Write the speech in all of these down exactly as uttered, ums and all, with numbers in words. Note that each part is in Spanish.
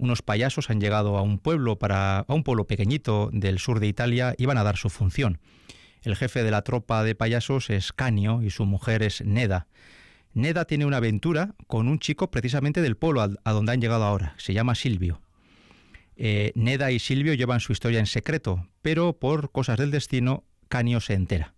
unos payasos han llegado a un pueblo, para, a un pueblo pequeñito del sur de Italia, y van a dar su función. El jefe de la tropa de payasos es Canio y su mujer es Neda. Neda tiene una aventura con un chico precisamente del pueblo a, a donde han llegado ahora. Se llama Silvio. Eh, Neda y Silvio llevan su historia en secreto, pero por cosas del destino, Canio se entera.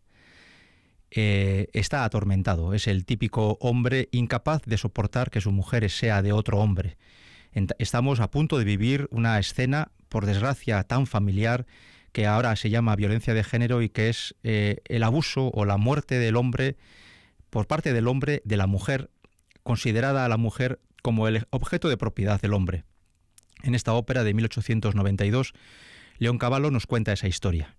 Eh, está atormentado. Es el típico hombre incapaz de soportar que su mujer sea de otro hombre. Estamos a punto de vivir una escena, por desgracia, tan familiar, que ahora se llama violencia de género, y que es eh, el abuso o la muerte del hombre por parte del hombre de la mujer, considerada a la mujer como el objeto de propiedad del hombre. En esta ópera de mil ochocientos noventa y dos, Leoncavallo nos cuenta esa historia.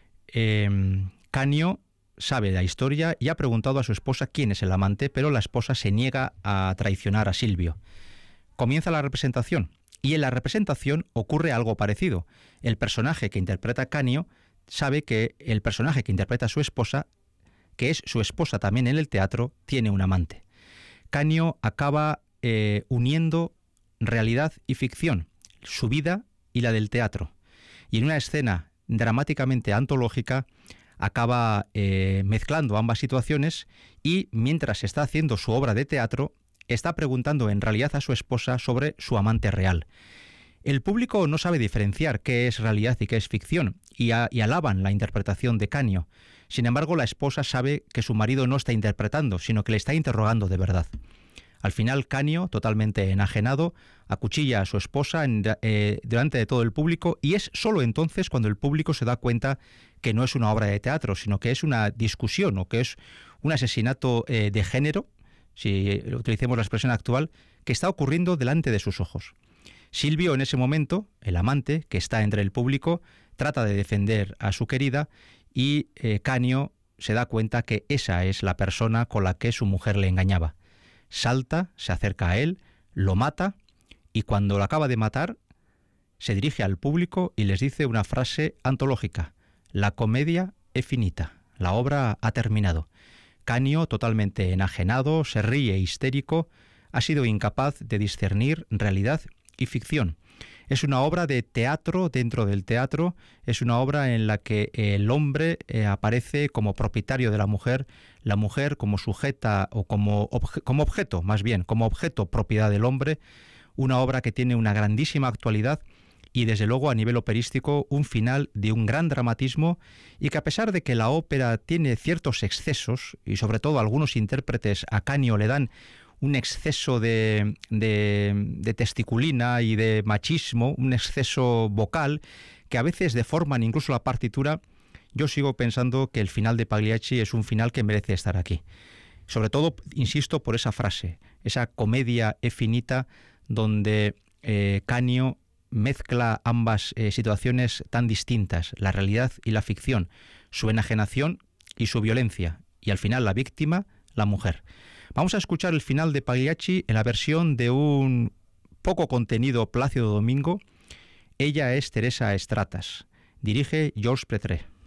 Eh, Canio sabe la historia y ha preguntado a su esposa quién es el amante, pero la esposa se niega a traicionar a Silvio. Comienza la representación, y en la representación ocurre algo parecido. El personaje que interpreta Canio sabe que el personaje que interpreta a su esposa, que es su esposa también en el teatro, tiene un amante. Canio acaba eh, uniendo realidad y ficción, su vida y la del teatro. Y en una escena dramáticamente antológica acaba eh, mezclando ambas situaciones, y mientras está haciendo su obra de teatro, está preguntando en realidad a su esposa sobre su amante real. El público no sabe diferenciar qué es realidad y qué es ficción, y, a, y alaban la interpretación de Canio. Sin embargo, la esposa sabe que su marido no está interpretando, sino que le está interrogando de verdad. Al final, Canio, totalmente enajenado, acuchilla a su esposa en, eh, delante de todo el público, y es solo entonces cuando el público se da cuenta que no es una obra de teatro, sino que es una discusión, o que es un asesinato eh, de género, si utilicemos la expresión actual, que está ocurriendo delante de sus ojos. Silvio, en ese momento, el amante, que está entre el público, trata de defender a su querida, y eh, Canio se da cuenta que esa es la persona con la que su mujer le engañaba. Salta, se acerca a él, lo mata, y cuando lo acaba de matar, se dirige al público y les dice una frase antológica: la comedia è finita, la obra ha terminado. Canio, totalmente enajenado, se ríe histérico, ha sido incapaz de discernir realidad y ficción. Es una obra de teatro dentro del teatro, es una obra en la que el hombre eh, aparece como propietario de la mujer, la mujer como sujeta o como, obje, como objeto, más bien, como objeto propiedad del hombre, una obra que tiene una grandísima actualidad y desde luego a nivel operístico un final de un gran dramatismo, y que a pesar de que la ópera tiene ciertos excesos, y sobre todo algunos intérpretes a Canio le dan un exceso de, de, de testiculina y de machismo, un exceso vocal, que a veces deforman incluso la partitura, yo sigo pensando que el final de Pagliacci es un final que merece estar aquí. Sobre todo, insisto, por esa frase, esa comedia è finita, donde eh, Canio mezcla ambas eh, situaciones tan distintas, la realidad y la ficción, su enajenación y su violencia, y al final la víctima, la mujer. Vamos a escuchar el final de Pagliacci en la versión de un poco contenido Plácido Domingo. Ella es Teresa Estratas. Dirige Georges Prétré.